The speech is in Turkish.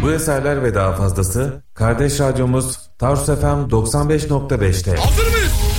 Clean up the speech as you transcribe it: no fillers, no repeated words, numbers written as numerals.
Bu eserler ve daha fazlası kardeş radyomuz Tarsus FM 95.5'te. Hazır mıyız?